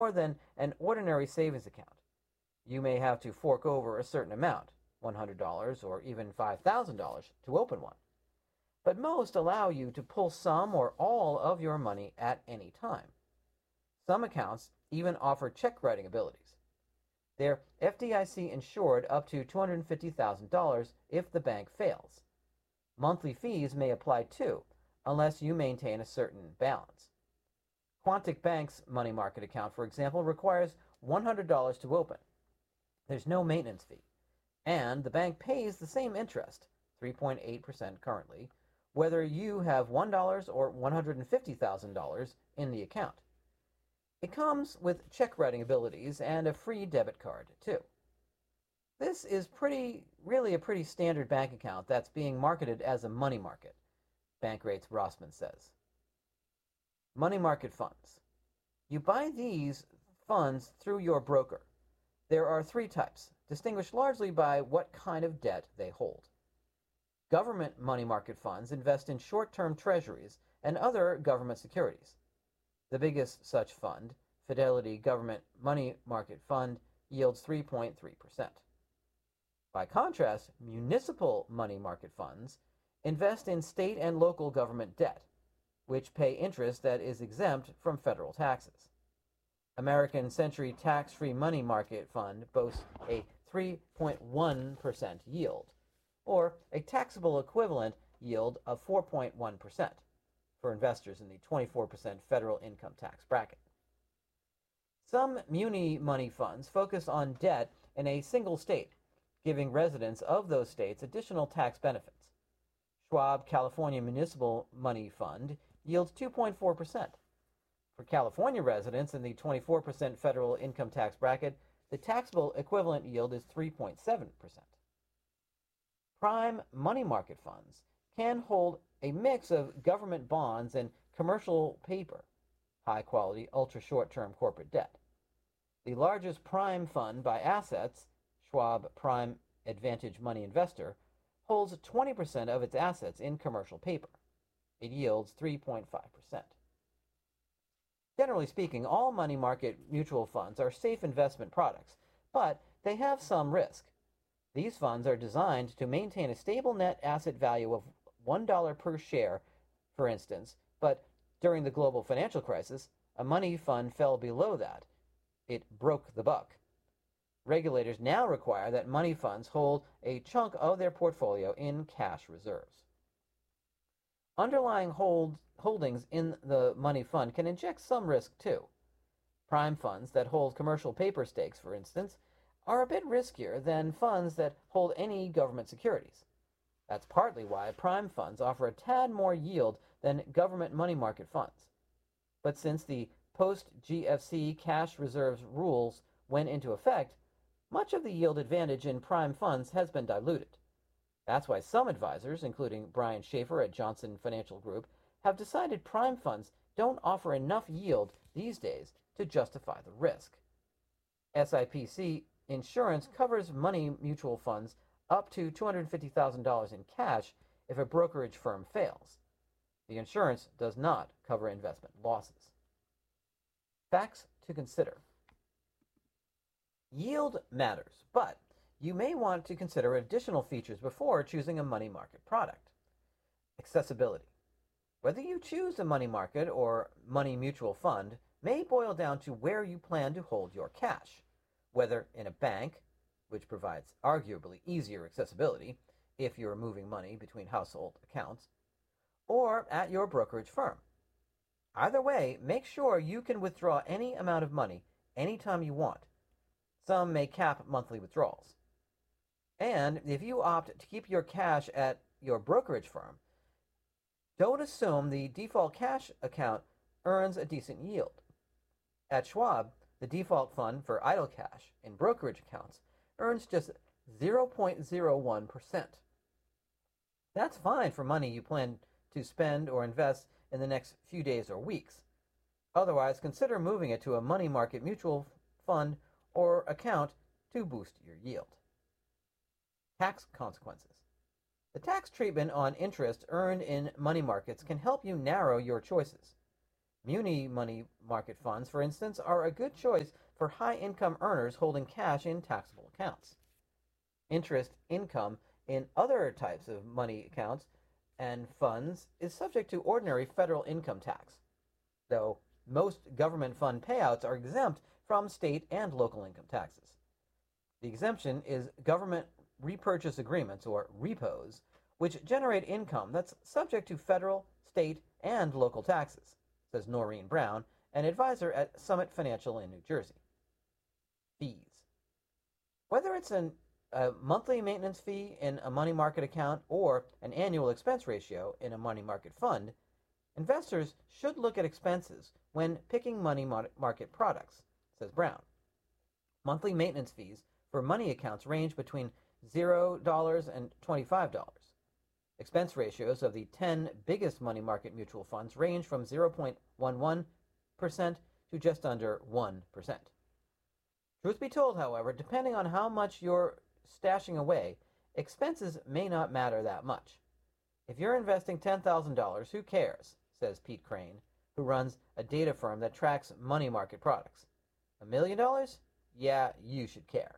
more than an ordinary savings account. You may have to fork over a certain amount, $100 or even $5,000, to open one. But most allow you to pull some or all of your money at any time. Some accounts even offer check writing abilities. They're FDIC insured up to $250,000 if the bank fails. Monthly fees may apply too, unless you maintain a certain balance. Quantic Bank's money market account, for example, requires $100 to open. There's no maintenance fee, and the bank pays the same interest, 3.8% currently, whether you have $1 or $150,000 in the account. It comes with check writing abilities and a free debit card, too. This is really a pretty standard bank account that's being marketed as a money market, Bankrates Rossman says. Money market funds. You buy these funds through your broker. There are three types, distinguished largely by what kind of debt they hold. Government money market funds invest in short-term treasuries and other government securities. The biggest such fund, Fidelity Government Money Market Fund, yields 3.3%. By contrast, municipal money market funds invest in state and local government debt, which pay interest that is exempt from federal taxes. American Century Tax-Free Money Market Fund boasts a 3.1% yield, or a taxable equivalent yield of 4.1% for investors in the 24% federal income tax bracket. Some muni money funds focus on debt in a single state, giving residents of those states additional tax benefits. Schwab California Municipal Money Fund yields 2.4%. For California residents in the 24% federal income tax bracket, the taxable equivalent yield is 3.7%. Prime money market funds can hold a mix of government bonds and commercial paper, high-quality, ultra-short-term corporate debt. The largest prime fund by assets, Schwab Prime Advantage Money Investor, holds 20% of its assets in commercial paper. It yields 3.5%. Generally speaking, all money market mutual funds are safe investment products, but they have some risk. These funds are designed to maintain a stable net asset value of $1 per share, for instance, but during the global financial crisis, a money fund fell below that. It broke the buck. Regulators now require that money funds hold a chunk of their portfolio in cash reserves. Underlying holdings in the money fund can inject some risk too. Prime funds that hold commercial paper stakes, for instance, are a bit riskier than funds that hold any government securities. That's partly why prime funds offer a tad more yield than government money market funds. But since the post-GFC cash reserves rules went into effect, much of the yield advantage in prime funds has been diluted. That's why some advisors, including Brian Schaefer at Johnson Financial Group, have decided prime funds don't offer enough yield these days to justify the risk. SIPC Insurance covers money mutual funds up to $250,000 in cash if a brokerage firm fails. The insurance does not cover investment losses. Facts to consider. Yield matters, but you may want to consider additional features before choosing a money market product. Accessibility. Whether you choose a money market or money mutual fund may boil down to where you plan to hold your cash, whether in a bank, which provides arguably easier accessibility if you're moving money between household accounts, or at your brokerage firm. Either way, make sure you can withdraw any amount of money anytime you want. Some may cap monthly withdrawals. And if you opt to keep your cash at your brokerage firm, don't assume the default cash account earns a decent yield. At Schwab, the default fund for idle cash in brokerage accounts earns just 0.01%. That's fine for money you plan to spend or invest in the next few days or weeks. Otherwise, consider moving it to a money market mutual fund or account to boost your yield. Tax consequences. The tax treatment on interest earned in money markets can help you narrow your choices. Muni money market funds, for instance, are a good choice for high-income earners holding cash in taxable accounts. Interest income in other types of money accounts and funds is subject to ordinary federal income tax, though most government fund payouts are exempt from state and local income taxes. The exemption is government repurchase agreements, or repos, which generate income that's subject to federal, state, and local taxes, says Noreen Brown, an advisor at Summit Financial in New Jersey. Fees. Whether it's a monthly maintenance fee in a money market account or an annual expense ratio in a money market fund, investors should look at expenses when picking money market products, says Brown. Monthly maintenance fees for money accounts range between $0 and $25. Expense ratios of the 10 biggest money market mutual funds range from 0.11% to just under 1%. Truth be told, however, depending on how much you're stashing away, expenses may not matter that much. If you're investing $10,000, who cares, says Pete Crane, who runs a data firm that tracks money market products. $1 million? Yeah, you should care.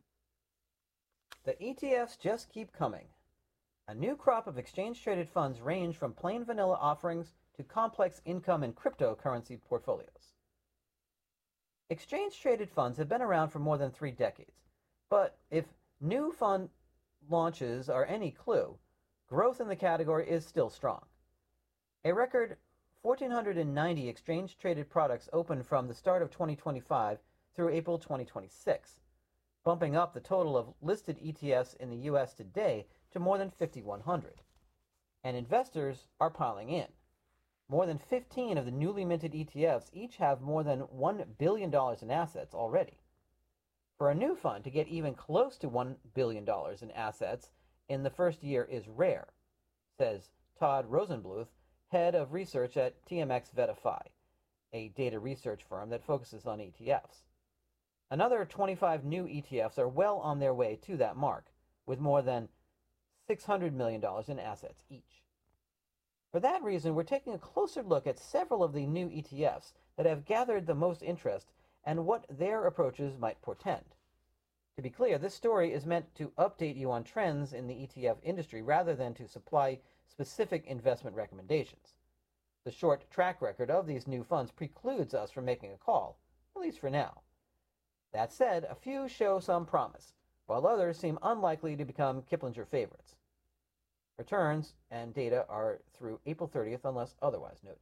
The ETFs just keep coming. A new crop of exchange-traded funds range from plain vanilla offerings to complex income and cryptocurrency portfolios. Exchange-traded funds have been around for more than 3 decades, but if new fund launches are any clue, growth in the category is still strong. A record 1,490 exchange-traded products opened from the start of 2025 through April 2026, bumping up the total of listed ETFs in the U.S. today to more than 5,100. And investors are piling in. More than 15 of the newly minted ETFs each have more than $1 billion in assets already. For a new fund to get even close to $1 billion in assets in the first year is rare, says Todd Rosenbluth, head of research at TMX VettaFi, a data research firm that focuses on ETFs. Another 25 new ETFs are well on their way to that mark, with more than $600 million in assets each. For that reason, we're taking a closer look at several of the new ETFs that have gathered the most interest and what their approaches might portend. To be clear, this story is meant to update you on trends in the ETF industry rather than to supply specific investment recommendations. The short track record of these new funds precludes us from making a call, at least for now. That said, a few show some promise, while others seem unlikely to become Kiplinger favorites. Returns and data are through April 30th unless otherwise noted.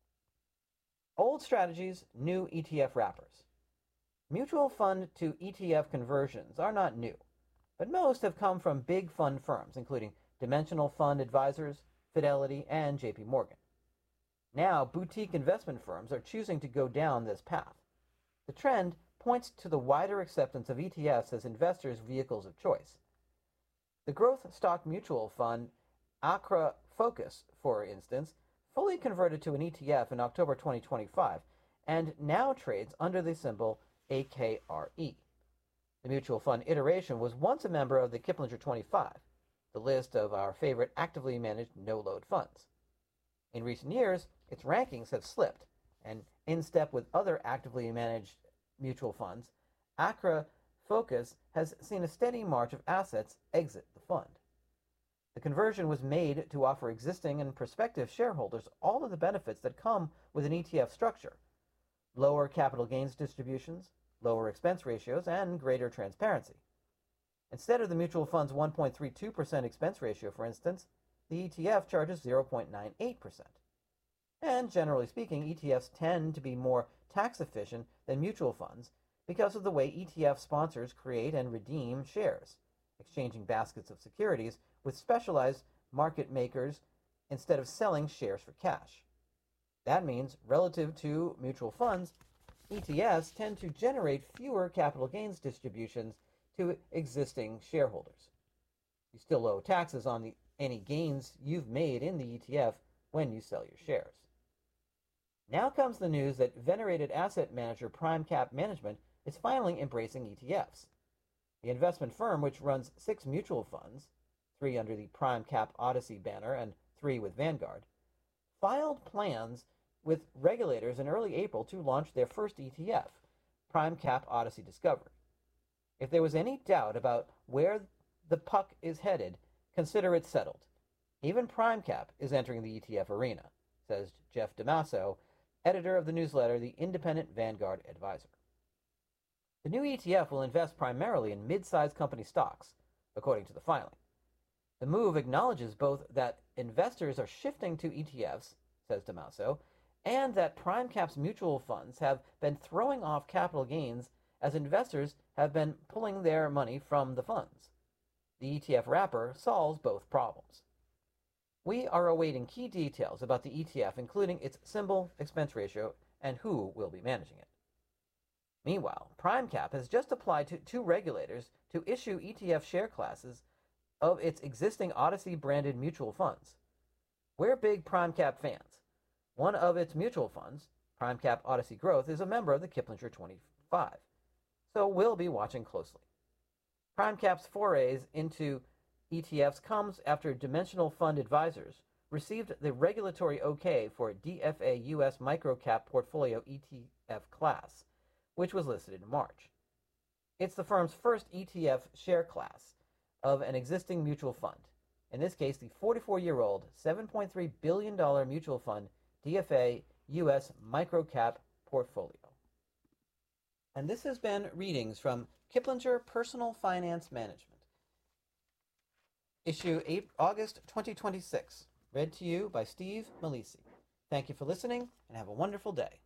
Old strategies, new ETF wrappers. Mutual fund to ETF conversions are not new, but most have come from big fund firms, including Dimensional Fund Advisors, Fidelity, and JP Morgan. Now, boutique investment firms are choosing to go down this path. The trend points to the wider acceptance of ETFs as investors' vehicles of choice. The growth stock mutual fund Acra Focus, for instance, fully converted to an ETF in October 2025 and now trades under the symbol AKRE. The mutual fund iteration was once a member of the Kiplinger 25, the list of our favorite actively managed no-load funds. In recent years, its rankings have slipped, and in step with other actively managed mutual funds, Acra Focus has seen a steady march of assets exit the fund. The conversion was made to offer existing and prospective shareholders all of the benefits that come with an ETF structure: lower capital gains distributions, lower expense ratios, and greater transparency. Instead of the mutual fund's 1.32% expense ratio, for instance, the ETF charges 0.98%. And generally speaking, ETFs tend to be more tax efficient than mutual funds because of the way ETF sponsors create and redeem shares, exchanging baskets of securities with specialized market makers instead of selling shares for cash. That means, relative to mutual funds, ETFs tend to generate fewer capital gains distributions to existing shareholders. You still owe taxes on any gains you've made in the ETF when you sell your shares. Now comes the news that venerated asset manager PrimeCap Management is finally embracing ETFs. The investment firm, which runs 6 mutual funds, 3 under the PrimeCap Odyssey banner and 3 with Vanguard, filed plans with regulators in early April to launch their first ETF, PrimeCap Odyssey Discovery. If there was any doubt about where the puck is headed, consider it settled. Even PrimeCap is entering the ETF arena, says Jeff DeMasso, editor of the newsletter The Independent Vanguard Advisor. The new ETF will invest primarily in mid-sized company stocks, according to the filing. The move acknowledges both that investors are shifting to ETFs, says DeMasso, and that PrimeCap's mutual funds have been throwing off capital gains as investors have been pulling their money from the funds. The ETF wrapper solves both problems. We are awaiting key details about the ETF, including its symbol, expense ratio, and who will be managing it. Meanwhile, PrimeCap has just applied to 2 regulators to issue ETF share classes of its existing Odyssey-branded mutual funds. We're big PrimeCap fans. One of its mutual funds, PrimeCap Odyssey Growth, is a member of the Kiplinger 25, so we'll be watching closely. PrimeCap's forays into ETFs comes after Dimensional Fund Advisors received the regulatory okay for DFA US Microcap Portfolio ETF class, which was listed in March. It's the firm's first ETF share class of an existing mutual fund, in this case the 44-year-old $7.3 billion mutual fund DFA US Microcap Portfolio. And this has been readings from Kiplinger Personal Finance Management, issue August 2026, read to you by Steve Malisi. Thank you for listening, and have a wonderful day.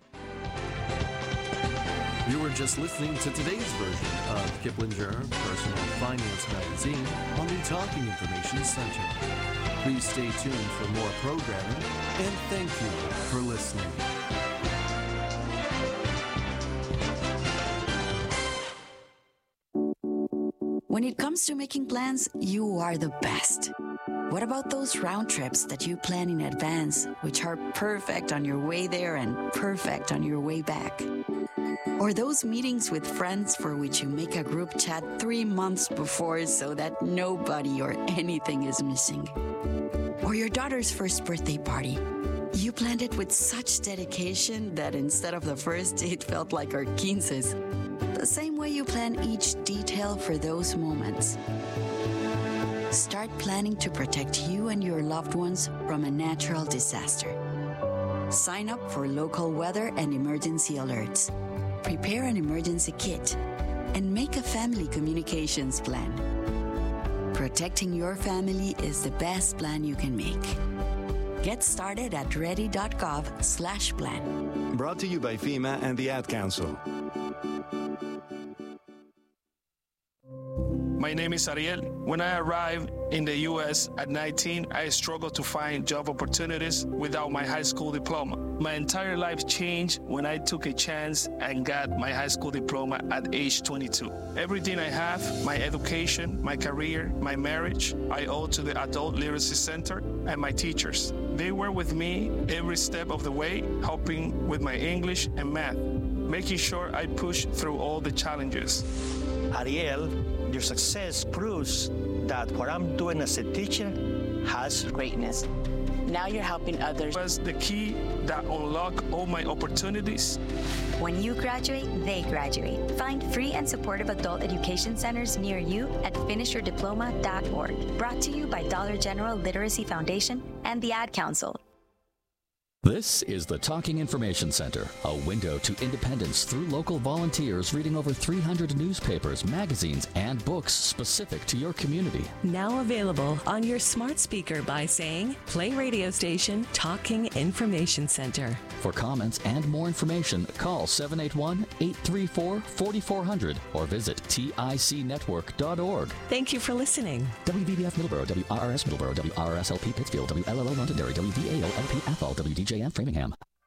You were just listening to today's version of Kiplinger Personal Finance Magazine on the Talking Information Center. Please stay tuned for more programming, and thank you for listening. When it comes to making plans, you are the best. What about those round trips that you plan in advance, which are perfect on your way there and perfect on your way back? Or those meetings with friends for which you make a group chat 3 months before so that nobody or anything is missing? Or your daughter's first birthday party. You planned it with such dedication that instead of the first, it felt like our 15s. The same way you plan each detail for those moments. Start planning to protect you and your loved ones from a natural disaster. Sign up for local weather and emergency alerts. Prepare an emergency kit and make a family communications plan. Protecting your family is the best plan you can make. Get started at ready.gov/plan. Brought to you by FEMA and the Ad Council. My name is Ariel. When I arrived in the U.S. at 19, I struggled to find job opportunities without my high school diploma. My entire life changed when I took a chance and got my high school diploma at age 22. Everything I have, my education, my career, my marriage, I owe to the Adult Literacy Center and my teachers. They were with me every step of the way, helping with my English and math, making sure I pushed through all the challenges. Ariel, your success proves that what I'm doing as a teacher has greatness. Now you're helping others. It was the key that unlocked all my opportunities. When you graduate, they graduate. Find free and supportive adult education centers near you at finishyourdiploma.org. Brought to you by Dollar General Literacy Foundation and the Ad Council. This is the Talking Information Center, a window to independence through local volunteers reading over 300 newspapers, magazines, and books specific to your community. Now available on your smart speaker by saying, play radio station Talking Information Center. For comments and more information, call 781-834-4400 or visit ticnetwork.org. Thank you for listening. WVBF Middleborough, WRRS Middleborough, WRSLP Pittsfield, WLLO Londonderry, WVAO LP Athol, WDJM Framingham.